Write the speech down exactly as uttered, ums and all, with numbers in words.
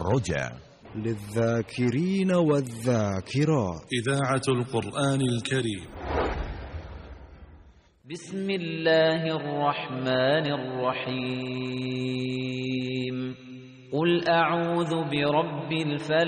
الرجاء للذاكرين والذاكرات. إذاعة القرآن الكريم. بسم الله الرحمن الرحيم. قل أعوذ برب الفلق